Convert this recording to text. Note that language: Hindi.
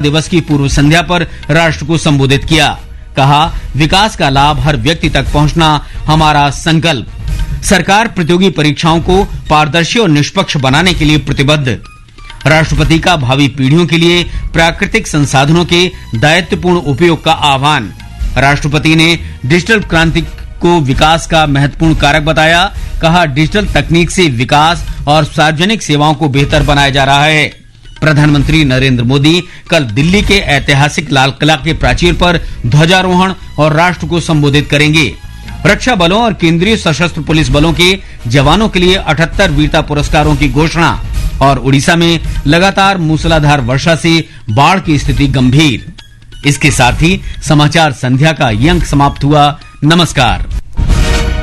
दिवस की पूर्व संध्या पर राष्ट्र को संबोधित किया। कहा, विकास का लाभ हर व्यक्ति तक पहुंचना हमारा संकल्प। सरकार प्रतियोगी परीक्षाओं को पारदर्शी और निष्पक्ष बनाने के लिए प्रतिबद्ध। राष्ट्रपति का भावी पीढ़ियों के लिए प्राकृतिक संसाधनों के दायित्वपूर्ण उपयोग का आह्वान। राष्ट्रपति ने डिजिटल क्रांति को विकास का महत्वपूर्ण कारक बताया। कहा, डिजिटल तकनीक से विकास और सार्वजनिक सेवाओं को बेहतर बनाया जा रहा है। प्रधानमंत्री नरेंद्र मोदी कल दिल्ली के ऐतिहासिक लाल किला के प्राचीर पर ध्वजारोहण और राष्ट्र को संबोधित करेंगे। रक्षा बलों और केंद्रीय सशस्त्र पुलिस बलों के जवानों के लिए 78 वीरता पुरस्कारों की घोषणा। और उड़ीसा में लगातार मूसलाधार वर्षा से बाढ़ की स्थिति गंभीर। इसके साथ ही समाचार संध्या का ये अंक समाप्त हुआ। नमस्कार।